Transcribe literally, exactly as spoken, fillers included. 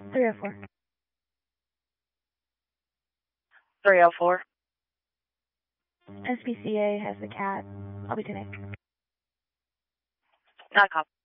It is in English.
three oh four. three oh four. S P C A has the cat. I'll be today. Not a cop.